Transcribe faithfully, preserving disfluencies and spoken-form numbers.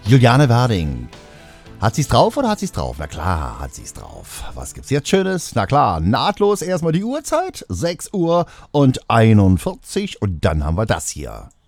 Juliane Werding. Hat sie's drauf oder hat sie's drauf? Na klar, hat sie's drauf. Was gibt's jetzt Schönes? Na klar, nahtlos erstmal die Uhrzeit. sechs Uhr und einundvierzig und dann haben wir das hier.